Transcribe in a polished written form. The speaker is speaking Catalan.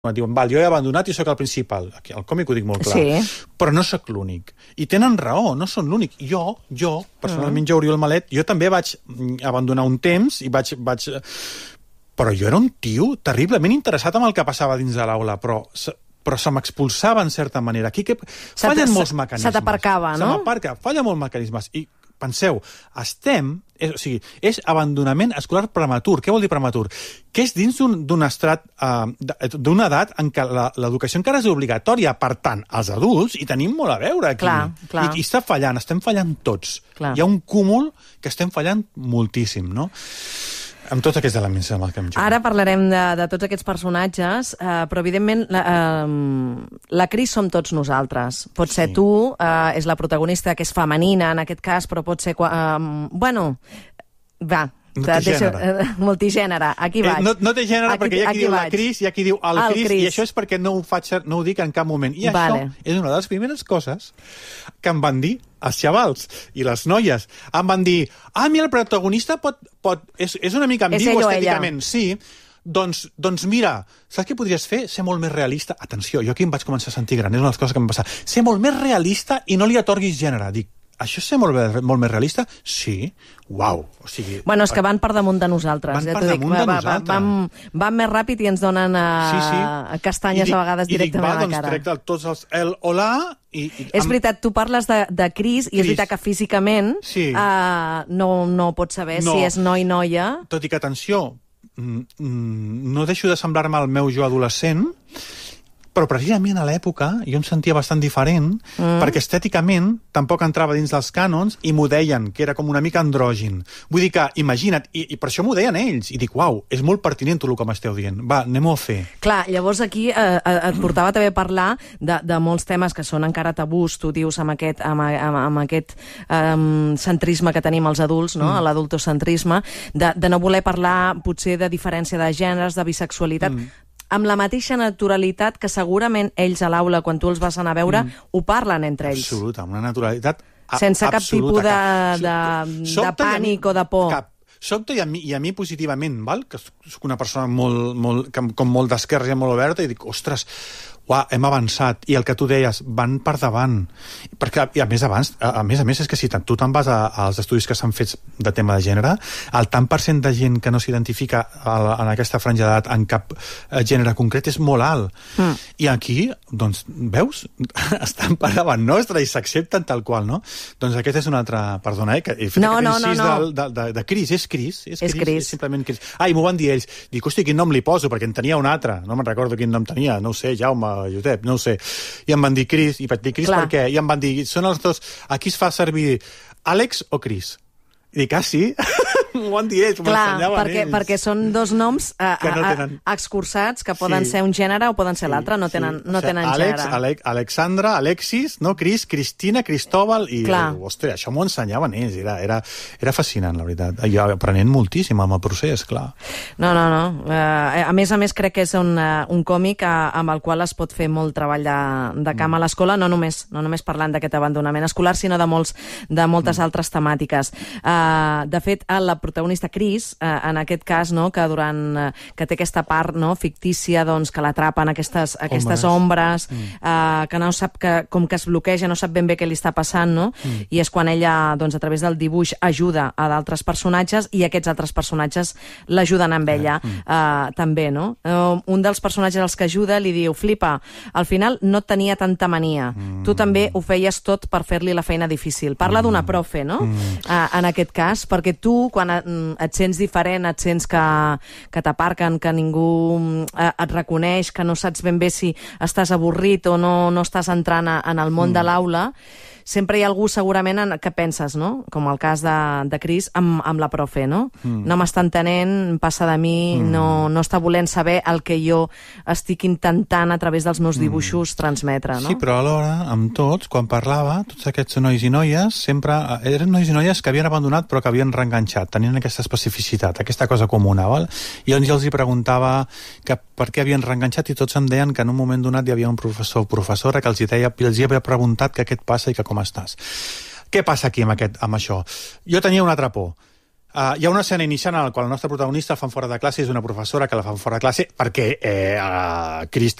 diuen, val, jo he abandonat i sóc el principal. Aquí al còmic ho dic molt clar. Sí. Però no sóc l'únic. I tenen raó, no són l'únic. Jo, personalment, jo, Oriol Malet, jo també vaig abandonar un temps i vaig... Però jo era un tio terriblement interessat en el que passava dins de l'aula, però se m'expulsava en certa manera. Aquí fallen molts mecanismes. Se t'aparcava, no? Se m'aparca, fallen molts mecanismes. I penseu, és abandonament escolar prematur. Què vol dir prematur? Que és dins d'un estrat, d'una edat en què l'educació encara és obligatòria. Per tant, els adults hi tenim molt a veure aquí. Clar. I està fallant, estem fallant tots. Clar. Hi ha un cúmul que estem fallant moltíssim, no? Amb tots aquests elements amb els que hem jugat. Ara parlarem de tots aquests personatges, però evidentment la Cris som tots nosaltres. Pot ser tu, és la protagonista que és femenina en aquest cas, però pot ser... Multigènere, aquí vaig. No té gènere perquè hi ha qui diu la Cris, hi ha qui diu el Cris, i això és perquè no ho dic en cap moment. I això és una de les primeres coses que em van dir els xavals i les noies. Em van dir, mira, el protagonista és una mica ambigu estèticament. Sí, doncs mira, saps què podries fer? Ser molt més realista. Atenció, jo aquí em vaig començar a sentir gran, és una de les coses que em va passar. Ser molt més realista i no li atorguis gènere. Dic, això és ser molt més realista? Sí. Uau. O sigui... Bueno, és que van per damunt de nosaltres. Van per damunt de nosaltres. Van més ràpid i ens donen castanyes a vegades directament a la cara. I dic, doncs tots els hola... És veritat, tu parles de Cris i és veritat que físicament no pots saber si és noi-noia. Tot i que, atenció, no deixo de semblar-me al meu jo adolescent, però precisament a l'època jo em sentia bastant diferent, perquè estèticament tampoc entrava dins dels cànons i m'ho deien, que era com una mica andrògin. Vull dir que, imagina't, i per això m'ho deien ells, i dic, uau, és molt pertinent tot el que m'esteu dient. Va, anem-ho a fer. Clar, llavors aquí et portava també a parlar de molts temes que són encara tabús, tu dius, amb aquest centrisme que tenim els adults, no? L'adultocentrisme, de no voler parlar potser de diferència de gèneres, de bisexualitat, amb la mateixa naturalitat que segurament ells a l'aula, quan tu els vas anar a veure, ho parlen entre ells. Absoluta, amb una naturalitat sense cap tipus de pànic o de por. Cap. Sobte i a mi positivament, val? Que soc una persona com molt d'esquerra i molt oberta, i dic, ostres, hem avançat, i el que tu deies, van per davant, perquè a més a més és que si tu te'n vas als estudis que s'han fet de tema de gènere, el tant per cent de gent que no s'identifica en aquesta franja d'edat en cap gènere concret és molt alt, i aquí, doncs, veus, estan per davant nostre i s'accepten tal qual, no? Doncs aquest és un altre, perdona, que he fet aquest incís de Cris, és Cris, simplement Cris. I m'ho van dir ells, dic, hosti, quin nom li poso, perquè en tenia un altre, no me'n recordo quin nom tenia, no ho sé, Jaume, Josep, no ho sé. I em van dir Cris, i vaig dir Cris per què? I em van dir, són els dos, aquí es fa servir Àlex o Cris? I dic, sí? M'ho van dir ells, m'ensenyaven ells. Perquè són dos noms excursats que poden ser un gènere o poden ser l'altre, no tenen gènere. Alexandra, Alexis, no? Cris, Cristina, Cristóbal, i ostres, això m'ho ensenyaven ells, era fascinant, la veritat. Jo aprenent moltíssim amb el procés, clar. No. A més crec que és un còmic amb el qual es pot fer molt treball de camp a l'escola, no només parlant d'aquest abandonament escolar, sinó de moltes altres temàtiques. De fet, la protagonista Cris, en aquest cas, no, que té aquesta part fictícia, doncs, que l'atrapen aquestes ombres, que no sap, com que es bloqueja, no sap ben bé què li està passant, no? I és quan ella, doncs, a través del dibuix ajuda a d'altres personatges i aquests altres personatges l'ajuden amb ella també, no? Un dels personatges als que ajuda li diu, flipa, al final no tenia tanta mania, tu també ho feies tot per fer-li la feina difícil. Parla d'una profe, no? En aquest cas, perquè tu, quan et sents diferent, et sents que t'aparquen, que ningú et reconeix, que no saps ben bé si estàs avorrit o no estàs entrant en el món de l'aula, sempre hi ha algú segurament que penses, no? Com el cas de Cris amb la profe, no? No m'està entenent, passa de mi, no està volent saber el que jo estic intentant a través dels meus dibuixos transmetre, no? Sí, però alhora, amb tots, quan parlava, tots aquests nois i noies sempre eren nois i noies que havien abandonat però que havien reenganxat, tenien aquesta especificitat, aquesta cosa comuna, val? I llavors jo els hi preguntava que per què havien reenganxat i tots em deien que en un moment donat hi havia un professor o professora que els hi havia preguntat que què et passa i que com estàs. Què passa aquí amb això? Jo tenia una altra por. Hi ha una escena inicial en la qual el nostre protagonista el fan fora de classe, és una professora que la fan fora de classe perquè Chris